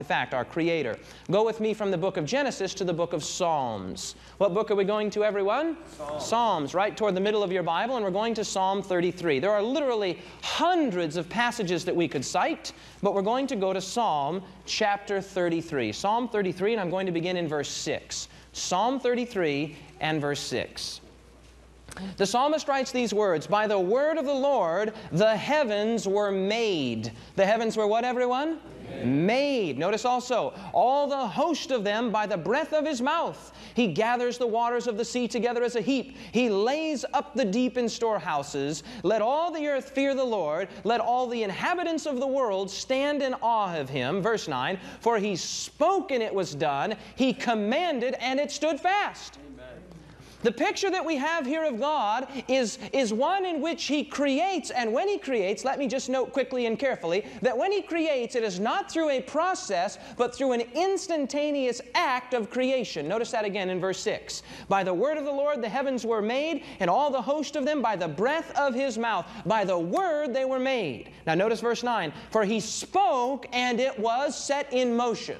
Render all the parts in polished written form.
In fact, our Creator. Go with me from the book of Genesis to the book of Psalms. What book are we going to, everyone? Psalms, right toward the middle of your Bible, and we're going to Psalm 33. There are literally hundreds of passages that we could cite, but we're going to go to Psalm chapter 33. Psalm 33, and I'm going to begin in verse 6. Psalm 33 and verse 6. The psalmist writes these words, "By the word of the Lord, the heavens were made." The heavens were what, everyone? Made. Notice also, all the host of them by the breath of His mouth. He gathers the waters of the sea together as a heap. He lays up the deep in storehouses. Let all the earth fear the Lord. Let all the inhabitants of the world stand in awe of Him. Verse 9, "For He spoke and it was done. He commanded and it stood fast." The picture that we have here of God is one in which He creates, and when He creates, let me just note quickly and carefully, that when He creates, it is not through a process, but through an instantaneous act of creation. Notice that again in verse 6. "By the word of the Lord the heavens were made, and all the host of them by the breath of His mouth." By the word they were made. Now notice verse 9. "For He spoke, and it was set in motion."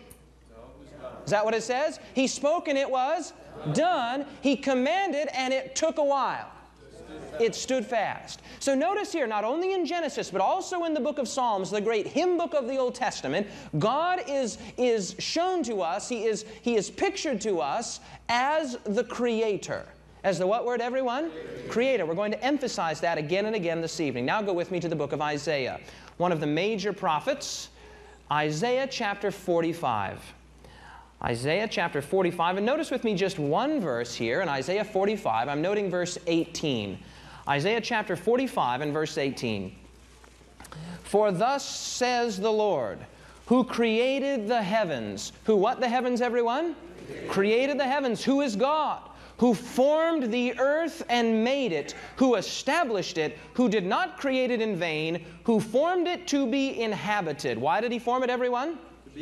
Is that what it says? He spoke and it was done. He commanded and it took a while. It stood fast. So notice here, not only in Genesis, but also in the book of Psalms, the great hymn book of the Old Testament, God is shown to us, He is pictured to us as the Creator. As the what word, everyone? Creator. We're going to emphasize that again and again this evening. Now go with me to the book of Isaiah, one of the major prophets, Isaiah chapter 45. Isaiah chapter 45, and notice with me just one verse here in Isaiah 45. I'm noting verse 18. Isaiah chapter 45 and verse 18. "For thus says the Lord, who created the heavens." Who what the heavens, everyone? Created the heavens. Who is God? "Who formed the earth and made it, who established it, who did not create it in vain, who formed it to be inhabited." Why did He form it, everyone?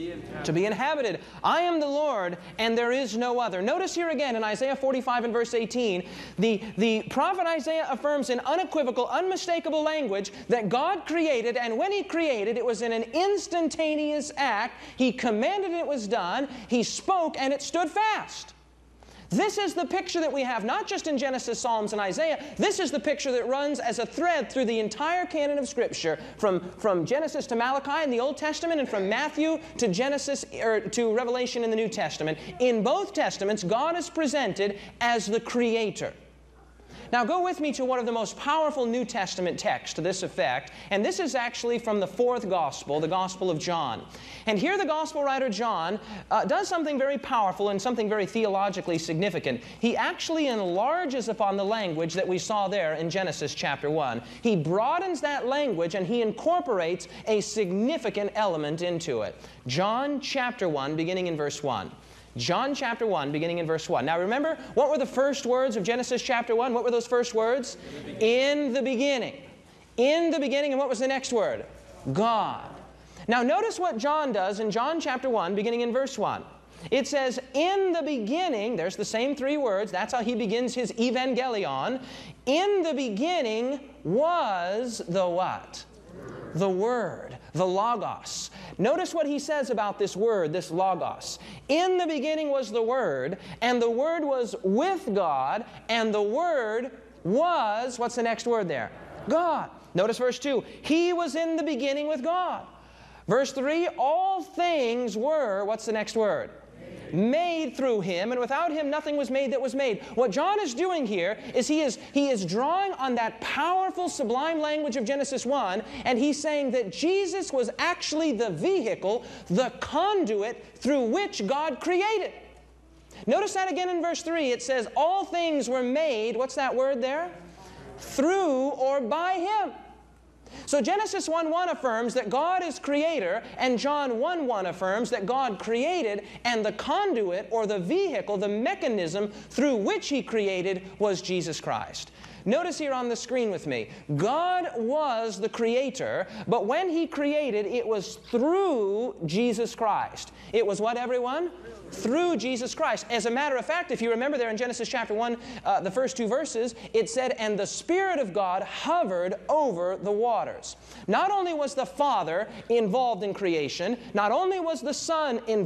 To be inhabited. "I am the Lord, and there is no other." Notice here again in Isaiah 45 and verse 18, the prophet Isaiah affirms in unequivocal, unmistakable language that God created, and when He created, it was in an instantaneous act. He commanded and it was done. He spoke and it stood fast. This is the picture that we have, not just in Genesis, Psalms, and Isaiah. This is the picture that runs as a thread through the entire canon of Scripture, from Genesis to Malachi in the Old Testament, and from Matthew to Genesis or to Revelation in the New Testament. In both Testaments, God is presented as the Creator. Now go with me to one of the most powerful New Testament texts to this effect, and this is actually from the fourth Gospel, the Gospel of John. And here the Gospel writer John does something very powerful and something very theologically significant. He actually enlarges upon the language that we saw there in Genesis chapter 1. He broadens that language and he incorporates a significant element into it. John chapter 1, beginning in verse 1. John chapter 1, beginning in verse 1. Now remember, what were the first words of Genesis chapter 1? What were those first words? In the beginning. In the beginning, and what was the next word? God. Now notice what John does in John chapter 1, beginning in verse 1. It says, in the beginning, there's the same three words, that's how he begins his evangelion. In the beginning was the what? The Word, the Logos. Notice what he says about this word, this Logos. In the beginning was the Word, and the Word was with God, and the Word was, what's the next word there? God. Notice verse 2. He was in the beginning with God. Verse 3, all things were, what's the next word? Made through Him, and without Him nothing was made that was made. What John is doing here is he is drawing on that powerful, sublime language of Genesis 1, and he's saying that Jesus was actually the vehicle, the conduit through which God created. Notice that again in verse 3. It says, all things were made, what's that word there? Through or by Him. So Genesis 1:1 affirms that God is Creator, and John 1:1 affirms that God created, and the conduit or the vehicle, the mechanism through which He created was Jesus Christ. Notice here on the screen with me, God was the creator, but when He created, it was through Jesus Christ. It was what, everyone? Through Jesus Christ. As a matter of fact, if you remember there in Genesis chapter 1, the first 2 verses, it said, "And the Spirit of God hovered over the waters." Not only was the Father involved in creation, not only was the Son involved